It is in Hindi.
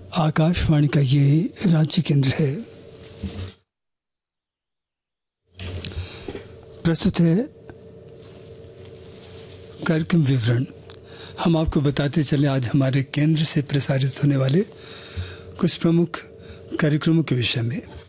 आकाशवाणी का ये रांची केंद्र है। प्रस्तुत है कार्यक्रम विवरण। हम आपको बताते चले आज हमारे केंद्र से प्रसारित होने वाले कुछ प्रमुख कार्यक्रमों के विषय में।